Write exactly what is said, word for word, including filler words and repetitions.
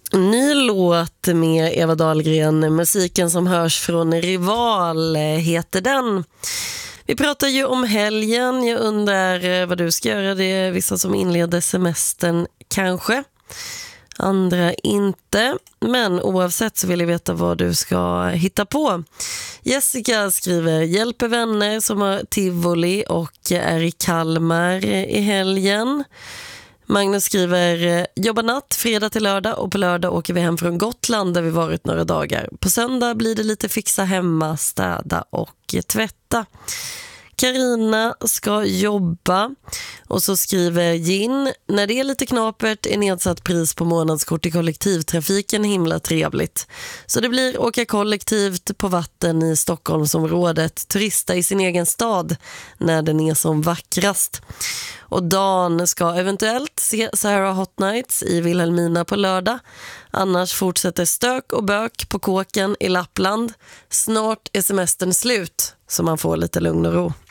Ny låt med Eva Dahlgren. Musiken som hörs från Rival heter den. Vi pratar ju om helgen. Jag undrar vad du ska göra. Det är vissa som inleder semestern kanske. Andra inte. Men oavsett så vill jag veta vad du ska hitta på. Jessica skriver: hjälper vänner som har tivoli och är i Kalmar i helgen. Magnus skriver: jobbar natt fredag till lördag och på lördag åker vi hem från Gotland där vi varit några dagar. På söndag blir det lite fixa hemma, städa och tvätta. Karina ska jobba och så skriver Gin: när det är lite knapert är nedsatt pris på månadskort i kollektivtrafiken himla trevligt. Så det blir åka kollektivt på vatten i Stockholmsområdet, turista i sin egen stad när den är som vackrast. Och Dan ska eventuellt se Sahara Hot Nights i Vilhelmina på lördag. Annars fortsätter stök och bök på kåken i Lappland. Snart är semestern slut så man får lite lugn och ro.